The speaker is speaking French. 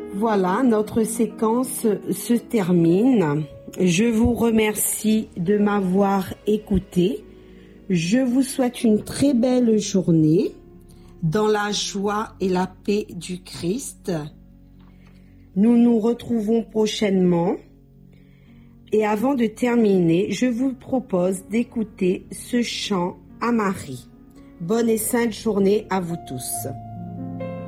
Voilà, notre séquence se termine. Je vous remercie de m'avoir écouté. Je vous souhaite une très belle journée dans la joie et la paix du Christ. Nous nous retrouvons prochainement. Et avant de terminer, je vous propose d'écouter ce chant à Marie. Bonne et sainte journée à vous tous.